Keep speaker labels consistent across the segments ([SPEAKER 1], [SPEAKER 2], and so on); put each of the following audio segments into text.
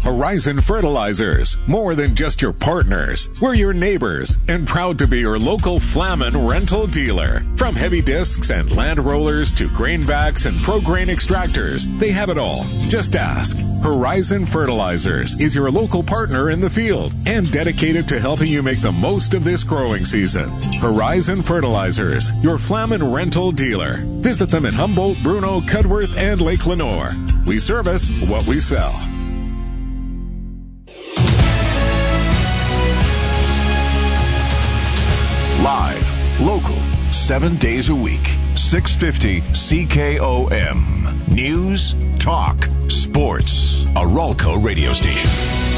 [SPEAKER 1] Horizon Fertilizers, more than just your partners. We're your neighbors and proud to be your local Flamin rental dealer. From heavy discs and land rollers to grain backs and pro grain extractors, they have it all. Just ask. Horizon Fertilizers is your local partner in the field and dedicated to helping you make the most of this growing season. Horizon Fertilizers, your Flamin rental dealer. Visit them in Humboldt, Bruno, Cudworth, and Lake Lenoir. We service what we sell.
[SPEAKER 2] Live, local, 7 days a week, 650 CKOM. News, talk, sports. A Ralco radio station.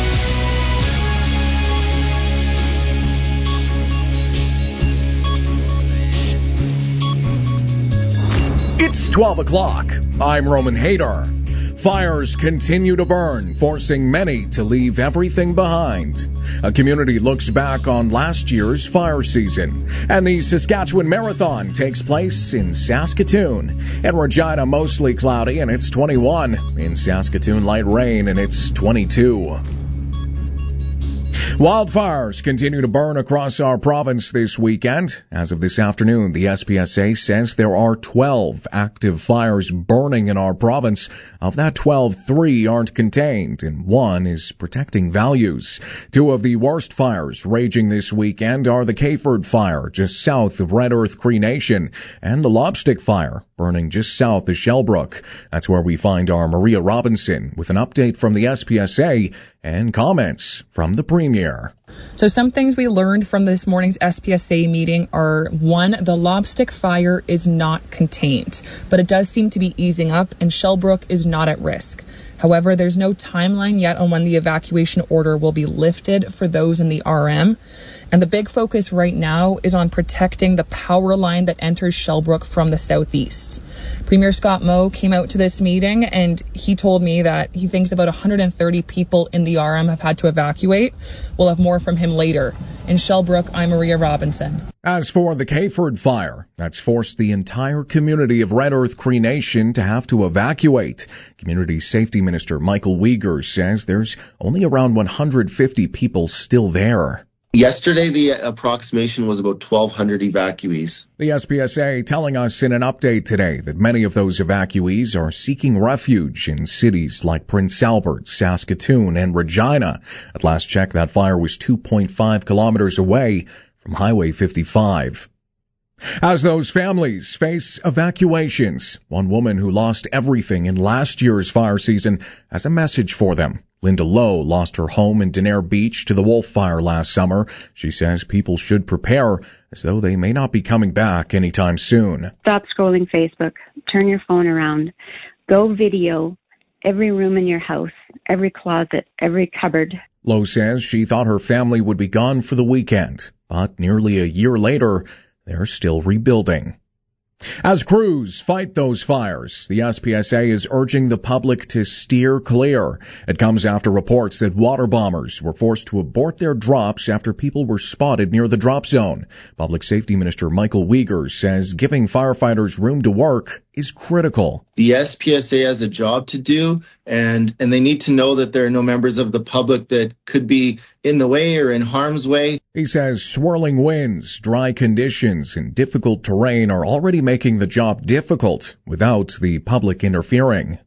[SPEAKER 3] It's 12 o'clock. I'm Roman Hadar. Fires continue to burn, forcing many to leave everything behind. A community looks back on last year's fire season, and the Saskatchewan Marathon takes place in Saskatoon. In Regina, mostly cloudy, and it's 21. In Saskatoon, light rain, and it's 22. Wildfires continue to burn across our province this weekend. As of this afternoon, the SPSA says there are 12 active fires burning in our province. Of that 12, 3 aren't contained, and 1 is protecting values. 2 of the worst fires raging this weekend are the Cayford Fire, just south of Red Earth Cree Nation, and the Lobstick Fire, burning just south of Shellbrook. That's where we find our Maria Robinson with an update from the SPSA and comments from the Premier.
[SPEAKER 4] So some things we learned from this morning's SPSA meeting are, 1, the Lobstick Fire is not contained, but it does seem to be easing up, and Shellbrook is not at risk. However, there's no timeline yet on when the evacuation order will be lifted for those in the RM. And the big focus right now is on protecting the power line that enters Shellbrook from the southeast. Premier Scott Moe came out to this meeting and he told me that he thinks about 130 people in the RM have had to evacuate. We'll have more from him later. In Shellbrook, I'm Maria Robinson.
[SPEAKER 3] As for the Cayford Fire, that's forced the entire community of Red Earth Cree Nation to have to evacuate. Community Safety Minister Michael Uyghur says there's only around 150 people still there.
[SPEAKER 5] Yesterday, the approximation was about 1,200 evacuees.
[SPEAKER 3] The SPSA telling us in an update today that many of those evacuees are seeking refuge in cities like Prince Albert, Saskatoon, and Regina. At last check, that fire was 2.5 kilometers away from Highway 55. As those families face evacuations, one woman who lost everything in last year's fire season has a message for them. Linda Lowe lost her home in Denair Beach to the Wolf Fire last summer. She says people should prepare as though they may not be coming back anytime soon.
[SPEAKER 6] Stop scrolling Facebook. Turn your phone around. Go video every room in your house, every closet, every cupboard.
[SPEAKER 3] Lowe says she thought her family would be gone for the weekend, but nearly a year later, they're still rebuilding. As crews fight those fires, the SPSA is urging the public to steer clear. It comes after reports that water bombers were forced to abort their drops after people were spotted near the drop zone. Public Safety Minister Michael Uyghur says giving firefighters room to work is critical.
[SPEAKER 5] The SPSA has a job to do, and they need to know that there are no members of the public that could be in the way or in harm's way.
[SPEAKER 3] He says swirling winds, dry conditions, and difficult terrain are already making the job difficult without the public interfering.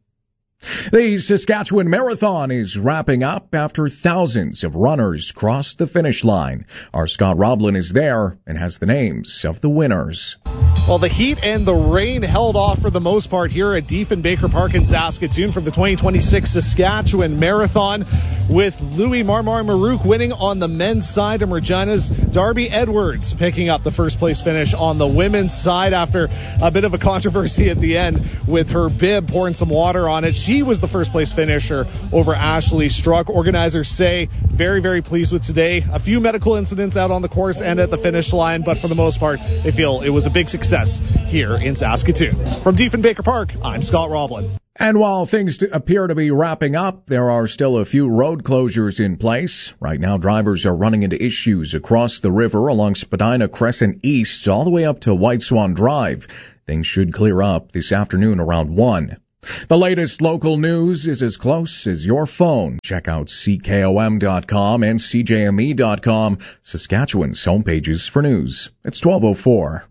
[SPEAKER 3] The Saskatchewan Marathon is wrapping up after thousands of runners crossed the finish line. Our Scott Roblin is there and has the names of the winners.
[SPEAKER 7] Well, the heat and the rain held off for the most part here at Diefenbaker Park in Saskatoon for the 2026 Saskatchewan Marathon, with Louis Marmar-Marouk winning on the men's side and Regina's Darby Edwards picking up the first place finish on the women's side after a bit of a controversy at the end with her bib pouring some water on it. She was the first place finisher over Ashley Struck. Organizers say very, very pleased with today. A few medical incidents out on the course and at the finish line, but for the most part, they feel it was a big success here in Saskatoon. From Diefenbaker Park, I'm Scott Roblin.
[SPEAKER 3] And while things appear to be wrapping up, there are still a few road closures in place. Right now, drivers are running into issues across the river along Spadina Crescent East all the way up to White Swan Drive. Things should clear up this afternoon around 1. The latest local news is as close as your phone. Check out CKOM.com and CJME.com, Saskatchewan's homepages for news. It's 12:04.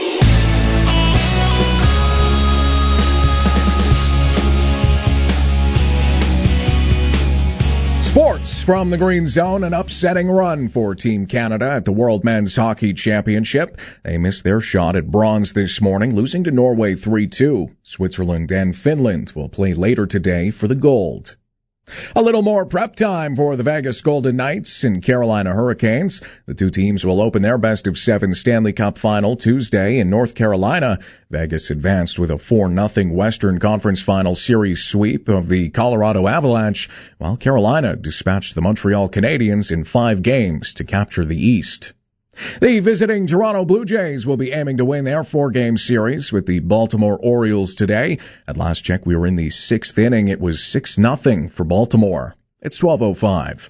[SPEAKER 3] Sports from the Green Zone, an upsetting run for Team Canada at the World Men's Hockey Championship. They missed their shot at bronze this morning, losing to Norway 3-2. Switzerland and Finland will play later today for the gold. A little more prep time for the Vegas Golden Knights and Carolina Hurricanes. The two teams will open their best-of-7 Stanley Cup final Tuesday in North Carolina. Vegas advanced with a 4-0 Western Conference Final Series sweep of the Colorado Avalanche, while Carolina dispatched the Montreal Canadiens in 5 games to capture the East. The visiting Toronto Blue Jays will be aiming to win their 4-game series with the Baltimore Orioles today. At last check, we were in the 6th inning. It was 6-0 for Baltimore. It's 12:05.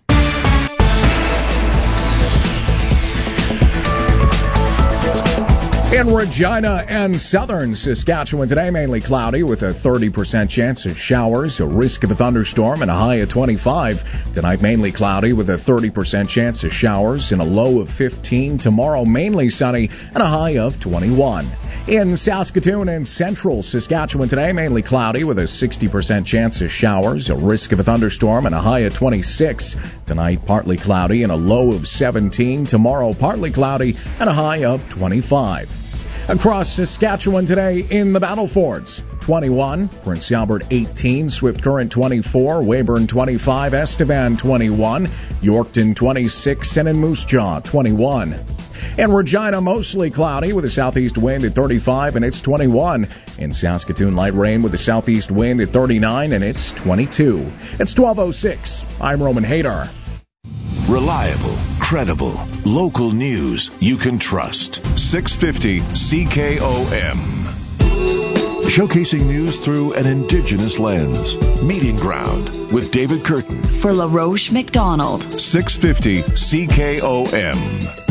[SPEAKER 3] In Regina and southern Saskatchewan today, mainly cloudy with a 30% chance of showers, a risk of a thunderstorm, and a high of 25. Tonight, mainly cloudy with a 30% chance of showers and a low of 15. Tomorrow, mainly sunny and a high of 21. In Saskatoon and central Saskatchewan today, mainly cloudy with a 60% chance of showers, a risk of a thunderstorm, and a high of 26. Tonight, partly cloudy and a low of 17. Tomorrow, partly cloudy and a high of 25. Across Saskatchewan today in the Battlefords, 21, Prince Albert 18, Swift Current 24, Weyburn 25, Estevan 21, Yorkton 26, and in Moose Jaw 21. In Regina, mostly cloudy with a southeast wind at 35, and it's 21. In Saskatoon, light rain with a southeast wind at 39, and it's 22. It's 12:06. I'm Roman Hadar.
[SPEAKER 2] Reliable, credible, local news you can trust. 650 CKOM. Showcasing news through an Indigenous lens. Meeting Ground with David Curtin.
[SPEAKER 8] For LaRoche McDonald.
[SPEAKER 2] 650 CKOM.